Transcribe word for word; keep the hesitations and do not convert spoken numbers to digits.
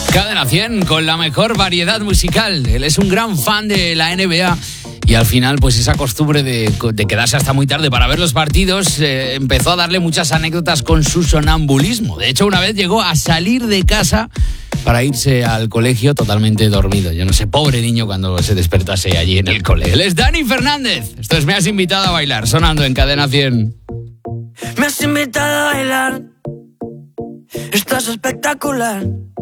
Cadena cien con la mejor variedad musical. Él es un gran fan de la N B A y al final pues esa costumbre de, de quedarse hasta muy tarde para ver los partidos eh, empezó a darle muchas anécdotas con su sonambulismo. De hecho, una vez llegó a salir de casa para irse al colegio totalmente dormido. Yo no sé, pobre niño cuando se despertase allí en el cole. Él es Dani Fernández. Esto es Me Has Invitado a Bailar, sonando en Cadena cien. Me has invitado a bailar, estás espectacular.